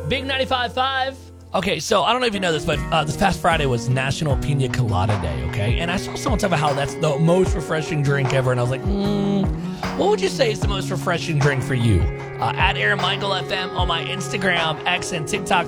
Big 95.5. Okay, so I don't know if you know this, but this past Friday was National Pina Colada Day, okay? And I saw someone talk about how that's the most refreshing drink ever, and I was like, what would you say is the most refreshing drink for you? At Aaron Michael FM on my Instagram, X, and TikTok.